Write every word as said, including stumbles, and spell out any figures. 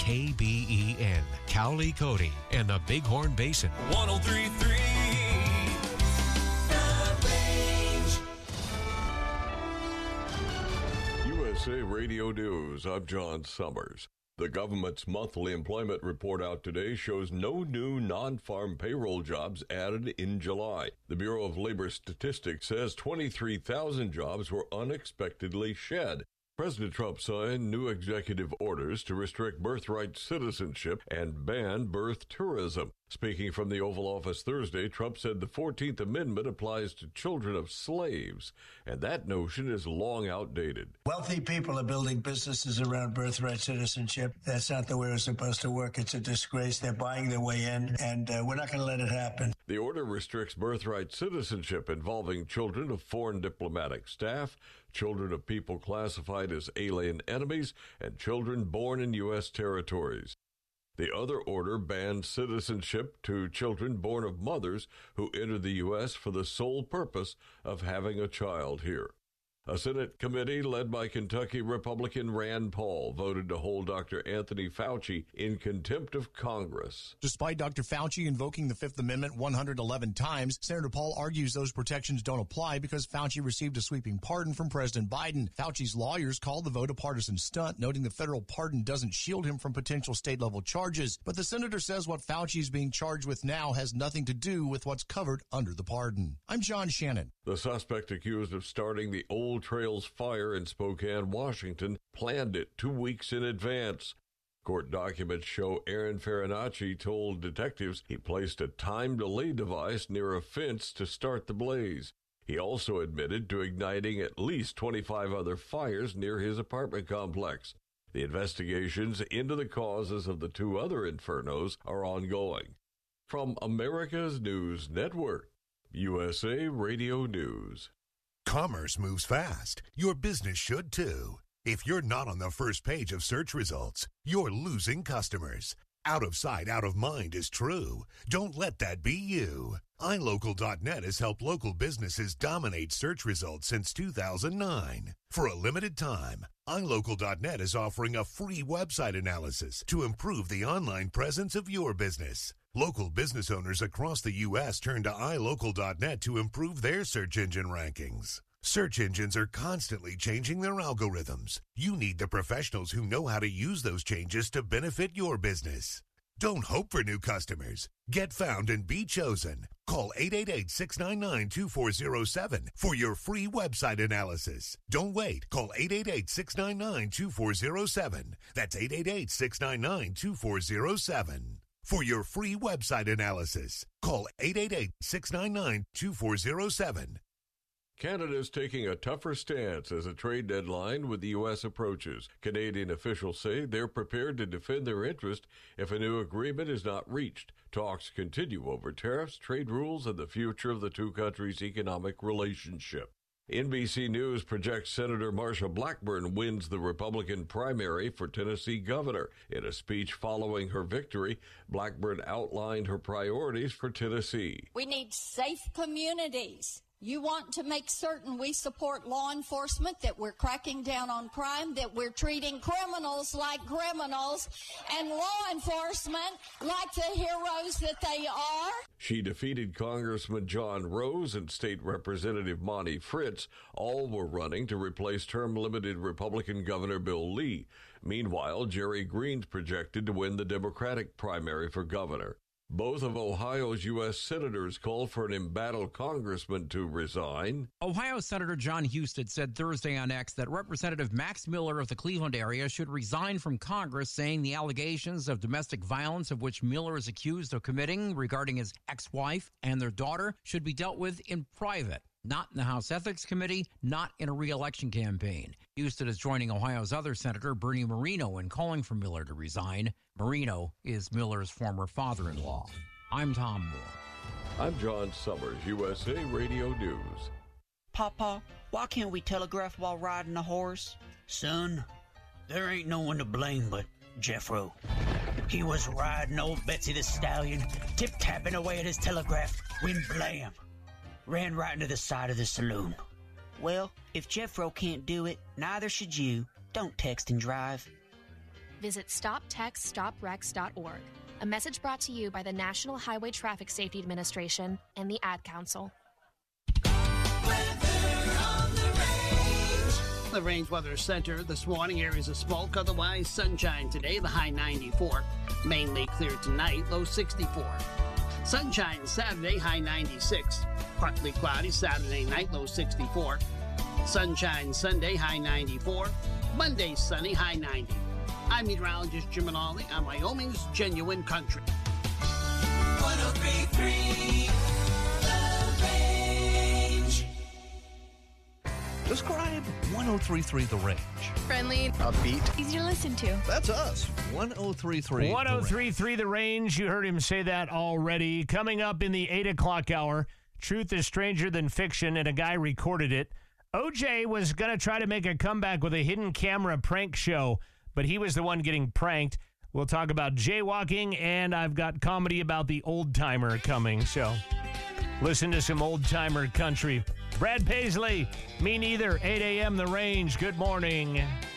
K B E N, Cowley, Cody, and the Bighorn Basin. one oh three point three The Range. U S A Radio News, I'm John Summers. The government's monthly employment report out today shows no new non-farm payroll jobs added in July. The Bureau of Labor Statistics says twenty-three thousand jobs were unexpectedly shed. President Trump signed new executive orders to restrict birthright citizenship and ban birth tourism. Speaking from the Oval Office Thursday, Trump said the fourteenth Amendment applies to children of slaves, and that notion is long outdated. Wealthy people are building businesses around birthright citizenship. That's not the way it's supposed to work. It's a disgrace. They're buying their way in, and uh, we're not going to let it happen. The order restricts birthright citizenship involving children of foreign diplomatic staff, children of people classified as alien enemies, and children born in U S territories. The other order bans citizenship to children born of mothers who enter the U S for the sole purpose of having a child here. A Senate committee led by Kentucky Republican Rand Paul voted to hold Doctor Anthony Fauci in contempt of Congress. Despite Doctor Fauci invoking the Fifth Amendment one hundred eleven times, Senator Paul argues those protections don't apply because Fauci received a sweeping pardon from President Biden. Fauci's lawyers called the vote a partisan stunt, noting the federal pardon doesn't shield him from potential state-level charges. But the senator says what Fauci is being charged with now has nothing to do with what's covered under the pardon. I'm John Shannon. The suspect accused of starting the Old Trails fire in Spokane, Washington, planned it two weeks in advance. Court documents show Aaron Farinacci told detectives he placed a time delay device near a fence to start the blaze. He also admitted to igniting at least twenty-five other fires near his apartment complex. The investigations into the causes of the two other infernos are ongoing. From America's News Network, U S A Radio News. Commerce moves fast. Your business should too. If you're not on the first page of search results, you're losing customers. Out of sight, out of mind is true. Don't let that be you. i local dot net has helped local businesses dominate search results since two thousand nine. For a limited time, i local dot net is offering a free website analysis to improve the online presence of your business. Local business owners across the U S turn to i local dot net to improve their search engine rankings. Search engines are constantly changing their algorithms. You need the professionals who know how to use those changes to benefit your business. Don't hope for new customers. Get found and be chosen. Call eight eight eight, six nine nine, two four zero seven for your free website analysis. Don't wait. Call eight eight eight, six nine nine, two four zero seven. That's eight eight eight, six nine nine, two four zero seven. For your free website analysis, call eight eight eight, six nine nine, two four zero seven. Canada is taking a tougher stance as a trade deadline with the U S approaches. Canadian officials say they're prepared to defend their interest if a new agreement is not reached. Talks continue over tariffs, trade rules, and the future of the two countries' economic relationship. N B C News projects Senator Marsha Blackburn wins the Republican primary for Tennessee governor. In a speech following her victory, Blackburn outlined her priorities for Tennessee. We need safe communities. You want to make certain we support law enforcement, that we're cracking down on crime, that we're treating criminals like criminals, and law enforcement like the heroes that they are. She defeated Congressman John Rose and State Representative Monty Fritz. All were running to replace term-limited Republican Governor Bill Lee. Meanwhile, Jerry Green's projected to win the Democratic primary for governor. Both of Ohio's U S senators called for an embattled congressman to resign. Ohio Senator John Husted said Thursday on X that Representative Max Miller of the Cleveland area should resign from Congress, saying the allegations of domestic violence of which Miller is accused of committing regarding his ex-wife and their daughter should be dealt with in private, not in the House Ethics Committee, not in a re-election campaign. Husted is joining Ohio's other Senator Bernie Moreno in calling for Miller to resign. Moreno is Miller's former father-in-law. I'm Tom Moore. I'm John Summers, U S A Radio News. Papa, why can't we telegraph while riding a horse? Son, there ain't no one to blame but Jeffro. He was riding old Betsy the Stallion, tip-tapping away at his telegraph, when blam, ran right into the side of the saloon. Well, if Jeffro can't do it, neither should you. Don't text and drive. visit stop text stop wrecks dot org. A message brought to you by the National Highway Traffic Safety Administration and the Ad Council. The Range Weather Center this morning, areas of smoke, otherwise sunshine today, the high ninety-four. Mainly clear tonight, low sixty-four. Sunshine Saturday, high ninety-six. Partly cloudy Saturday night, low sixty-four. Sunshine Sunday, high ninety-four. Monday sunny, high ninety. I'm meteorologist Jim Minali on Wyoming's Genuine Country. one oh three point three The Range. Describe one oh three point three The Range. Friendly, upbeat, easy to listen to. That's us. one oh three point three one oh three point three The Range. You heard him say that already. Coming up in the eight o'clock hour, Truth is Stranger Than Fiction, and a guy recorded it. O J was going to try to make a comeback with a hidden camera prank show, but he was the one getting pranked. We'll talk about jaywalking, and I've got comedy about the old-timer coming, so listen to some old-timer country. Brad Paisley, Me Neither, eight a.m. The Range. Good morning.